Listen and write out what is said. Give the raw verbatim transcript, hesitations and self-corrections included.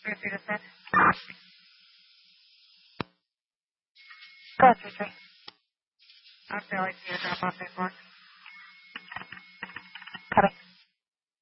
three three to six. Go three three. I'll feel like you drop off before.